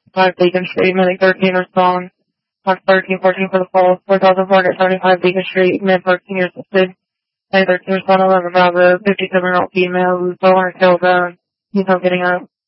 5 Beacon Street, Medic 13 respond. Mark 1314 for the call. 4004 at 75 Beacon Street, Med 13 you're assisted. Medic 13 respond 11 Bravo, 57-year-old female who's low on her tailbone. He's not getting up.